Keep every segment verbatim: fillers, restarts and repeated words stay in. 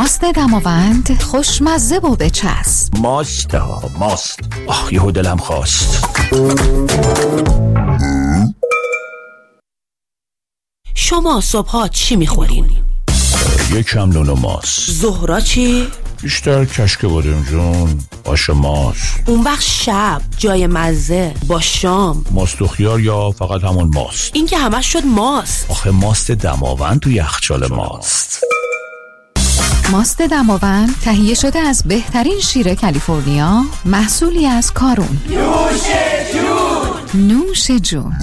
ماست دماوند خوشمزه و بچسب. ماست ها ماست. آخ یهو دلم خواست. شما صبحا چی میخورین؟ یکم نون و ماست. ظهرا چی؟ بیشتر کشک بادم جون، آش ماست. اون وقت شب جای مزه با شام ماست و خیار یا فقط همون ماست؟ این که همش شد ماست. آخه ماست دماوند تو یخچال ماست. ماست دماوند تهیه شده از بهترین شیر کالیفرنیا، محصولی از کارون. نوش جون. نوش جون.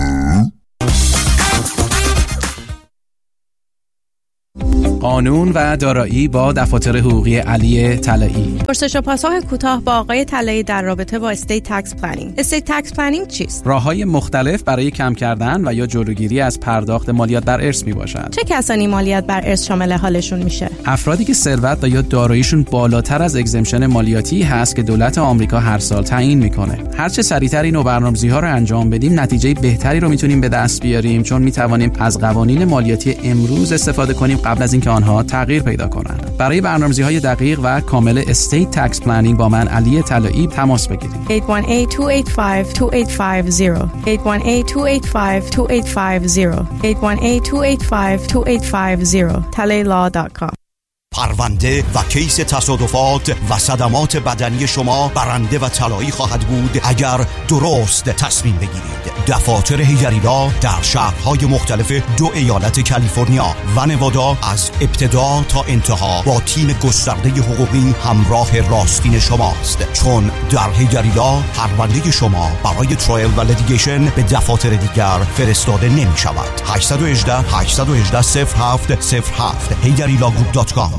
قانون و دارایی با دفاتر حقوقی علی طلایی. پرسش و پاسخ کوتاه با آقای طلایی در رابطه با استیت تکس پلنینگ. استیت تکس پلنینگ چیست؟ راه‌های مختلف برای کم کردن و یا جلوگیری از پرداخت مالیات بر ارث میباشد. چه کسانی مالیات بر ارث شامل حالشون میشه؟ افرادی که ثروت و یا داراییشون بالاتر از اگزمشن مالیاتی هست که دولت آمریکا هر سال تعیین میکنه. هر چه سریعتر این برنامه‌ریزی‌ها رو انجام بدیم، نتیجه بهتری رو میتونیم به دست بیاریم، چون میتوانیم از قوانین مالیاتی امروز استفاده کنیم قبل از اینکه آنها تغییر پیدا کنند. برای برنامه‌ریزی‌های دقیق و کامل استیت تکس پلنینگ با من علی طلایی تماس بگیرید. هشت یک هشت دو هشت پنج دو هشت پنج صفر هشت یک هشت دو هشت پنج دو هشت پنج صفر هشت یک هشت دو هشت پنج دو هشت پنج صفر talay law dot com. پرونده و کیس تصادفات و صدمات بدنی شما برنده و طلایی خواهد بود اگر درست تصمیم بگیرید. دفاتر هیجریلا در شهرهای مختلف دو ایالت کالیفرنیا و نوادا از ابتدا تا انتها با تیم گسترده حقوقی همراه راستین شماست، چون در هیجریلا پرونده شما برای ترایل و لیتیگیشن به دفاتر دیگر فرستاده نمی شود. هشت یک هشت هشت یک هشت صفر هفت صفر هفت هیجریلا گروپ دات کام.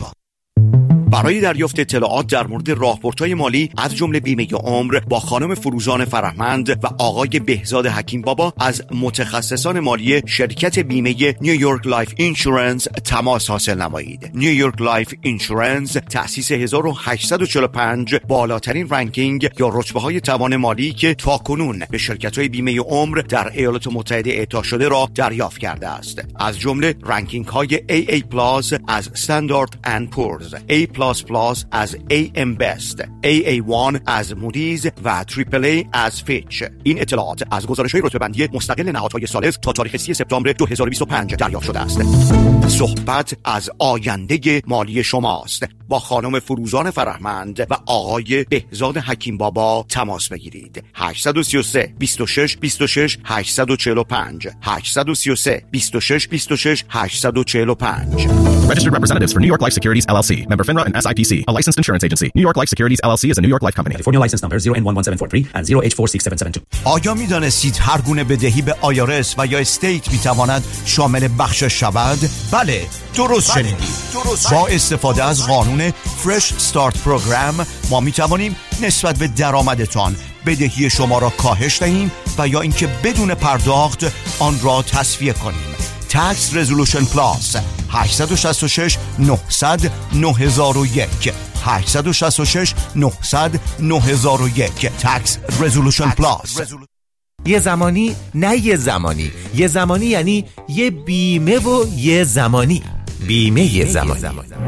برای دریافت اطلاعات در مورد راهبردهای مالی از جمله بیمه عمر با خانم فروزان فرهمند و آقای بهزاد حکیم بابا از متخصصان مالی شرکت بیمه نیویورک لایف اینشورنس تماس حاصل نمایید. نیویورک لایف اینشورنس تأسیس هزار و هشتصد و چهل و پنج، بالاترین رنکینگ یا رتبه های توان مالی که تاکنون به شرکت های بیمه عمر در ایالات متحده اعطا شده را دریافت کرده است، از جمله رنکینگ های ای ای پلاس از استاندارد اند پورز، A پلاس پلاس از ای ام Best، ای ای وان از مودیز و تریپل ای از فیچ. این اطلاعات از گزارش‌های رتبه‌بندی مستقل نهادهای ثالث تا تاریخ سی سپتامبر دو هزار و بیست و پنج دریافت شده است. صحبت از آینده مالی شماست. با خانم فروزان فرهمند و آقای بهزاد حکیم بابا تماس بگیرید. هشت سه سه بیست و شش بیست و شش هشت چهار پنج هشت سه سه بیست و شش بیست و شش هشت چهار پنج. Registered representatives for New York Life Securities L L C. Member FINRA and S I P C. A licensed insurance agency. New York Life Securities L L C is a New York Life company. California license number zero N one one seven four three and zero H four six seven seven two. آیا می دانستید هر گونه بدهی به آی آر اس و یا استیت می تواند شامل بخشش شود؟ بله، درست شنیدید. با استفاده از قانون فرش استارت پروگرام ما می توانیم نسبت به درآمدتان بدهی شما را کاهش دهیم و یا اینکه بدون پرداخت آن را تصفیه کنیم. Tax Resolution Plus هشت شش شش نه صفر صفر نه صفر یک هشت شش شش نه صفر صفر نه صفر یک Tax Resolution Plus. یه زمانی نه یه زمانی یه زمانی یعنی یه بیمه و یه زمانی بیمه یه زمانی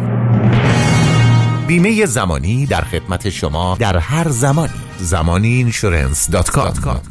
بیمه یه زمانی در خدمت شما در هر زمانی. زمانی اینشورنس دات کام